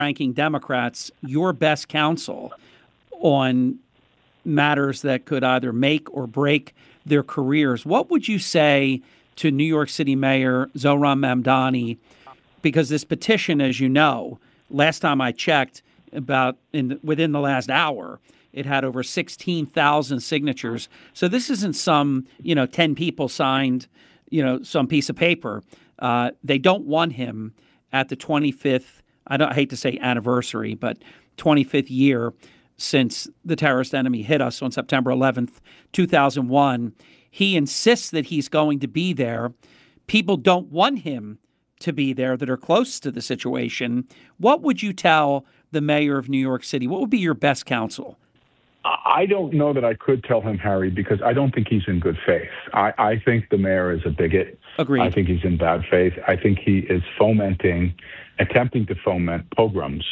ranking Democrats your best counsel on matters that could either make or break their careers, what would you say to New York City Mayor Zohran Mamdani? Because this petition, as you know, last time I checked, within the last hour, it had over 16,000 signatures. So this isn't some 10 people signed some piece of paper. They don't want him at the 25th. I hate to say anniversary, but 25th year since the terrorist enemy hit us on September 11th, 2001. He insists that he's going to be there. People don't want him to be there that are close to the situation. What would you tell the mayor of New York City? What would be your best counsel? I don't know that I could tell him, Harry, because I don't think he's in good faith. I think the mayor is a bigot. Agreed. I think he's in bad faith. I think he is attempting to foment pogroms.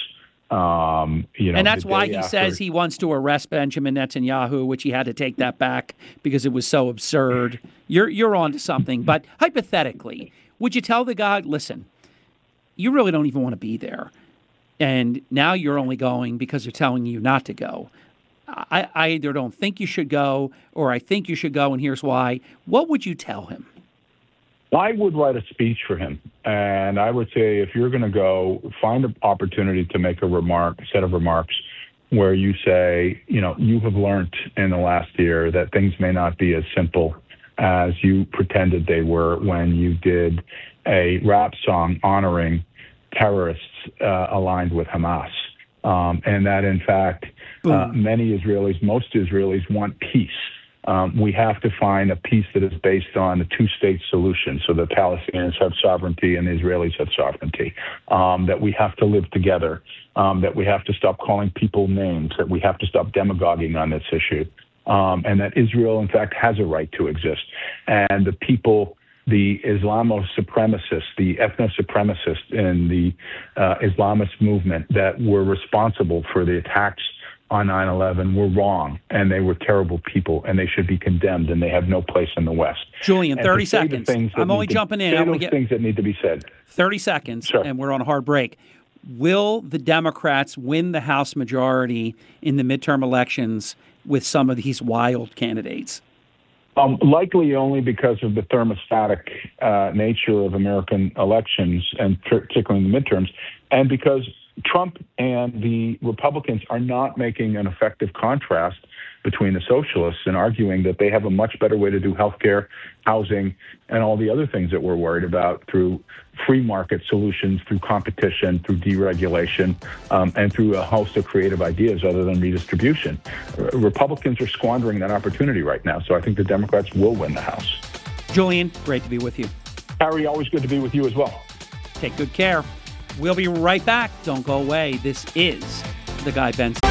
And that's why he says he wants to arrest Benjamin Netanyahu, which he had to take that back because it was so absurd. You're on to something. But hypothetically, would you tell the guy, listen, you really don't even want to be there, and now you're only going because they're telling you not to go? I either don't think you should go, or I think you should go, and here's why. What would you tell him? I would write a speech for him, and I would say, if you're going to go, find an opportunity to make a set of remarks where you say, you have learned in the last year that things may not be as simple as you pretended they were when you did a rap song honoring terrorists aligned with Hamas, and that, in fact, most Israelis want peace. We have to find a peace that is based on a two-state solution, so the Palestinians have sovereignty and the Israelis have sovereignty, that we have to live together, that we have to stop calling people names, that we have to stop demagoguing on this issue, and that Israel, in fact, has a right to exist. And the people, the Islamo-supremacists, the ethno-supremacists in the Islamist movement that were responsible for the attacks on 9/11 were wrong, and they were terrible people, and they should be condemned, and they have no place in the West. Julian, 30 seconds. I'm only jumping in. I want to get things that need to be said. 30 seconds, sure. And we're on a hard break. Will the Democrats win the House majority in the midterm elections with some of these wild candidates? Likely only because of the thermostatic nature of American elections, and particularly in the midterms, and because Trump and the Republicans are not making an effective contrast between the socialists and arguing that they have a much better way to do healthcare, housing, and all the other things that we're worried about through free market solutions, through competition, through deregulation, and through a host of creative ideas other than redistribution. Republicans are squandering that opportunity right now, so I think the Democrats will win the House. Julian, great to be with you. Harry, always good to be with you as well. Take good care. We'll be right back. Don't go away. This is The Guy Benson.